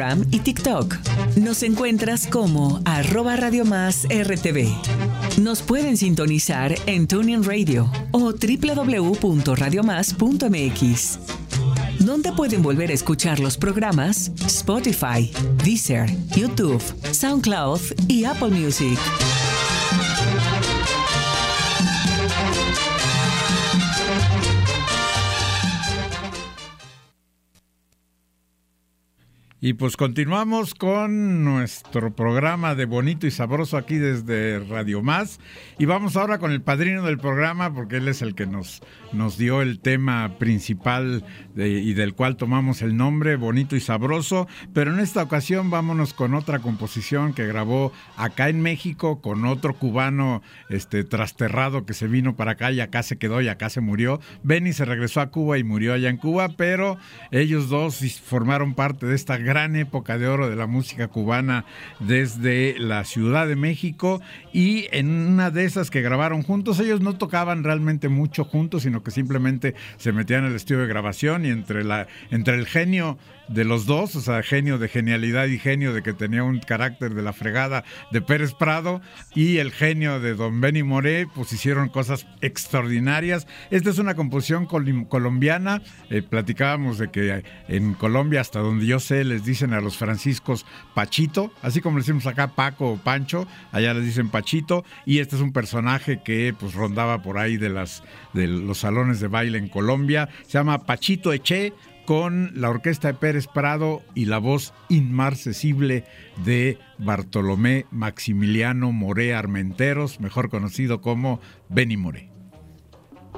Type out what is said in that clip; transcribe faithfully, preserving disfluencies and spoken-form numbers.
Instagram y TikTok. Nos encuentras como arroba Radio Más R T V. Nos pueden sintonizar en TuneIn Radio o doble u doble u doble u punto radio más punto m x. ¿Dónde pueden volver a escuchar los programas? Spotify, Deezer, YouTube, SoundCloud y Apple Music. Y pues continuamos con nuestro programa de Bonito y Sabroso aquí desde Radio Más. Y vamos ahora con el padrino del programa, porque él es el que nos, nos dio el tema principal de, y del cual tomamos el nombre, Bonito y Sabroso. Pero en esta ocasión vámonos con otra composición que grabó acá en México con otro cubano este, trasterrado que se vino para acá y acá se quedó y acá se murió. Benny se regresó a Cuba y murió allá en Cuba, pero ellos dos formaron parte de esta gran época de oro de la música cubana desde la Ciudad de México, y en una de esas que grabaron juntos, ellos no tocaban realmente mucho juntos, sino que simplemente se metían en el estudio de grabación, y entre la entre el genio de los dos, o sea, genio de genialidad y genio de que tenía un carácter de la fregada de Pérez Prado, y el genio de don Benny Moré, pues hicieron cosas extraordinarias. Esta es una composición col- colombiana, eh, platicábamos de que en Colombia, hasta donde yo sé, les dicen a los franciscos Pachito, así como le decimos acá Paco o Pancho, allá les dicen Pachito, y este es un personaje que pues rondaba por ahí de, las, de los salones de baile en Colombia, se llama Pachito Eché, con la orquesta de Pérez Prado y la voz inmarcesible de Bartolomé Maximiliano Moré Armenteros, mejor conocido como Benny Moré.